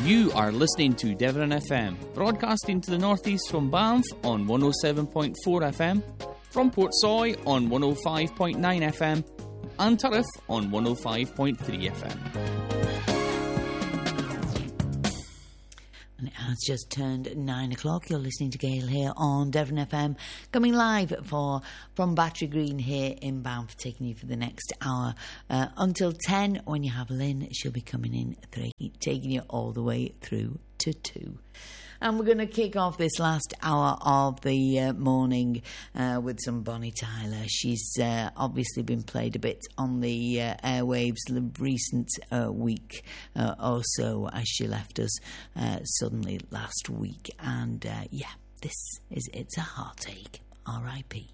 You are listening to Devon FM, broadcasting to the northeast from Banff on 107.4 FM, from Portsoy on 105.9 FM, and Turriff on 105.3 FM. And it has just turned 9 o'clock. You're listening to Gail here on Devon FM, coming live from Battery Green here in Banff, taking you for the next hour until 10 when you have Lynn. She'll be coming in 3, taking you all the way through to 2. And we're going to kick off this last hour of the morning with some Bonnie Tyler. She's obviously been played a bit on the airwaves the recent week or so as she left us suddenly last week. And this is It's a Heartache, R.I.P.